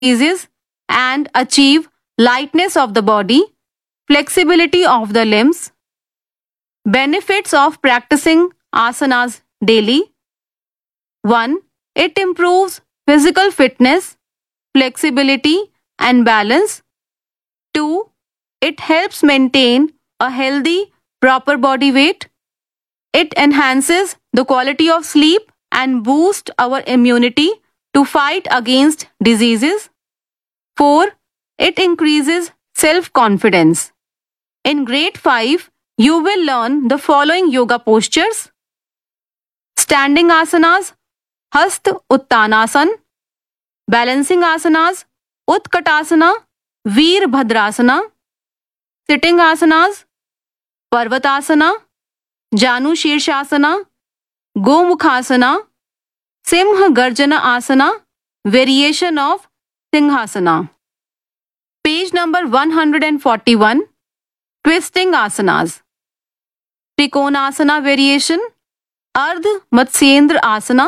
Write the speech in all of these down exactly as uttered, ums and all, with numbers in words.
diseases and achieve lightness of the body, flexibility of the limbs. Benefits of practicing asanas daily. one. It improves physical fitness, flexibility and balance. two. It helps maintain a healthy, proper body weight. It enhances the quality of sleep and boosts our immunity to fight against diseases. four. It increases self-confidence. In grade five, you will learn the following yoga postures. Standing asanas, Hasta Uttanasana. Balancing asanas, Utkatasana, Veerbhadrasana. Sitting asanas, Parvatasana, Janu Shirshasana, Gomukhasana, Simha Garjana Asana, variation of Singhasana. Page number one hundred forty-one. Twisting asanas. Trikonasana variation, Ardha Matsyendra Asana.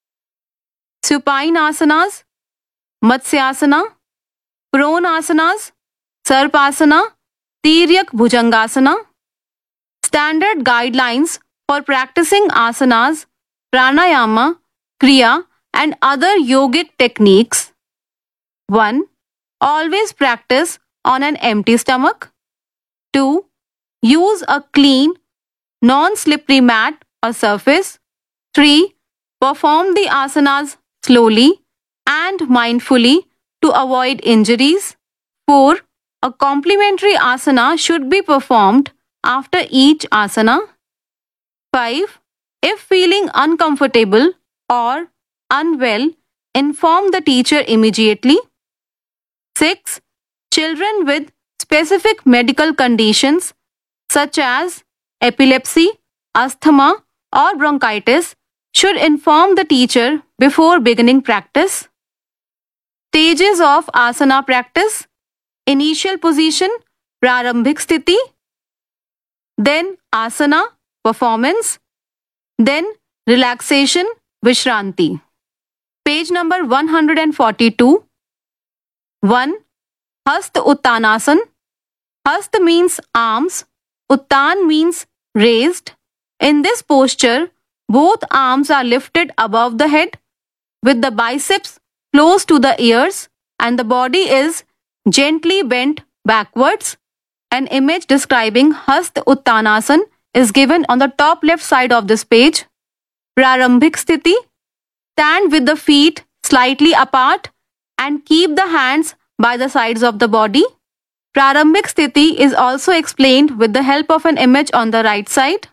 Supine asanas, Matsyasana. Prone asanas, Sarpasana, Tiryak Bhujangasana. Standard guidelines for practicing asanas, pranayama, kriya and other yogic techniques. one. Always practice on an empty stomach. two. Use a clean, non-slippery mat or surface. three. Perform the asanas slowly and mindfully to avoid injuries. four. A complementary asana should be performed after each asana. five. If feeling uncomfortable or unwell, inform the teacher immediately. six. Children with specific medical conditions such as epilepsy, asthma or bronchitis should inform the teacher before beginning practice. Stages of asana practice. Initial position, Prarambhik Sthiti. Then asana, performance. Then relaxation, Vishranti. Page number one hundred forty-two. one. Hasta Uttanasana. Hasta means arms. Uttan means raised. In this posture, both arms are lifted above the head with the biceps close to the ears and the body is gently bent backwards. An image describing Hasta Uttanasana is given on the top left side of this page. Prarambhik Sthiti. Stand with the feet slightly apart and keep the hands by the sides of the body. Prarambhik Sthiti is also explained with the help of an image on the right side.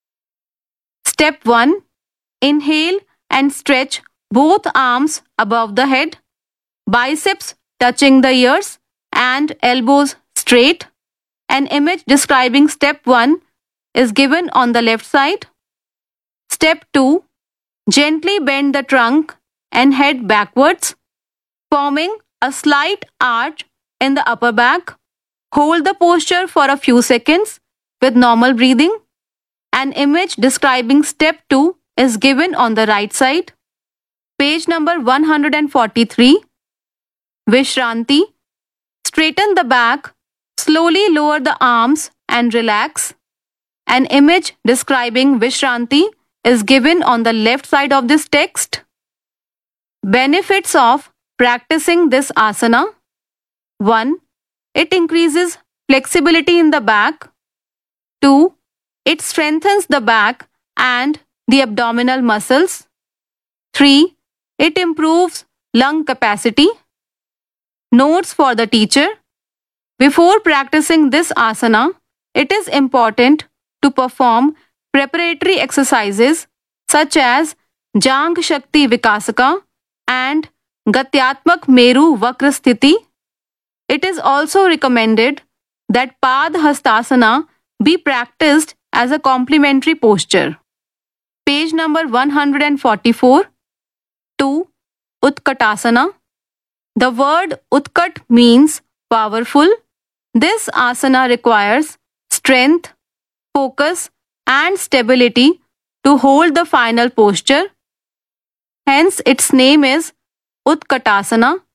Step one. Inhale and stretch both arms above the head, biceps touching the ears and elbows straight. An image describing step one is given on the left side. Step two. Gently bend the trunk and head backwards, forming a slight arch in the upper back. Hold the posture for a few seconds with normal breathing. An image describing step two is given on the right side. Page number one hundred forty-three. Vishranti. Straighten the back, slowly lower the arms and relax. An image describing Vishranti is given on the left side of this text. Benefits of practicing this asana. one. It increases flexibility in the back. two. It strengthens the back and the abdominal muscles. three. It improves lung capacity. Notes for the teacher. Before practicing this asana, it is important to perform preparatory exercises such as Jang Shakti Vikasaka and Gatyatmak Meru Vakra Sthiti. It is also recommended that Pad Hastasana be practiced as a complementary posture. Page number one hundred forty-four. two. Utkatasana. The word Utkat means powerful. This asana requires strength, focus and stability to hold the final posture. Hence its name is Utkatasana.